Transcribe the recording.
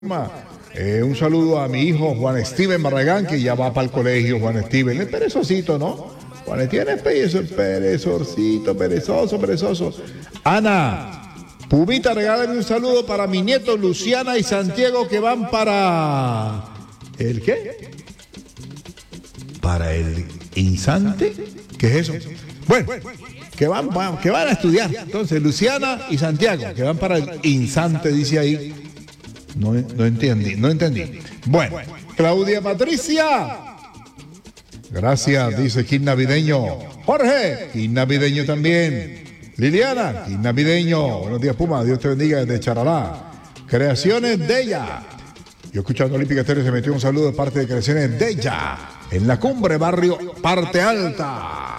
Un saludo a mi hijo Juan Steven Barragán, que ya va para el colegio. Juan Steven, es perezosito, ¿no? Juan Steven es perezoso. Ana, Pumita, regálame un saludo para mi nieto Luciana y Santiago, que van para... ¿El qué? ¿Para el Insante? ¿Qué es eso? Bueno, que van a estudiar. Entonces, Luciana y Santiago, que van para el Insante, dice ahí. No entendí. Bueno, Claudia Patricia. Gracias, dice Kit Navideño. Jorge, Kit Navideño también. Liliana, Kit Navideño. Buenos días, Puma. Dios te bendiga desde Charalá. Creaciones de ella. Yo escuchando Olímpica Estéreo se metió un saludo de parte de Creaciones de ella. En la cumbre, barrio Parte Alta.